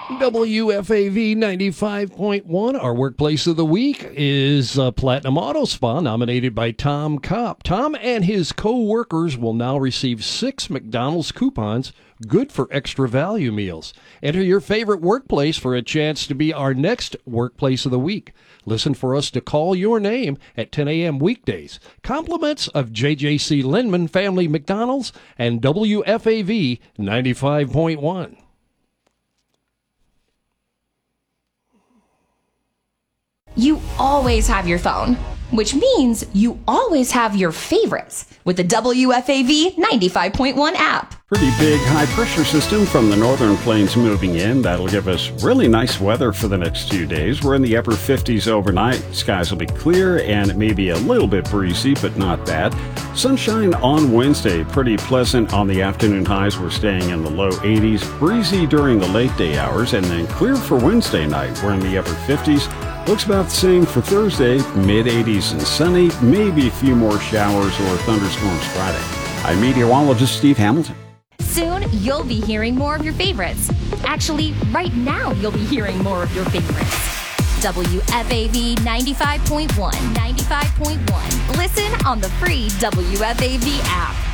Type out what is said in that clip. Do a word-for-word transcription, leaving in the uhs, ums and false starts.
W F A V ninety-five point one. Our Workplace of the Week is uh, Platinum Auto Spa, nominated by Tom Kopp. Tom and his co-workers will now receive six McDonald's coupons, good for extra value meals. Enter your favorite workplace for a chance to be our next Workplace of the Week. Listen for us to call your name at ten a.m. weekdays. Compliments of J J C Lindman Family McDonald's and W F A V ninety-five point one. You always have your phone, which means you always have your favorites with the W F A V ninety-five point one app. Pretty big high-pressure system from the northern plains moving in. That'll give us really nice weather for the next few days. We're in the upper fifties overnight. Skies will be clear and it may be a little bit breezy, but not bad. Sunshine on Wednesday. Pretty pleasant on the afternoon highs. We're staying in the low eighties. Breezy during the late day hours, and then clear for Wednesday night. We're in the upper fifties. Looks about the same for Thursday. mid eighties and sunny. Maybe a few more showers or thunderstorms Friday. I'm meteorologist Steve Hamilton. Soon, you'll be hearing more of your favorites. Actually, right now, you'll be hearing more of your favorites. W F A V ninety-five point one. ninety-five point one. Listen on the free W F A V app.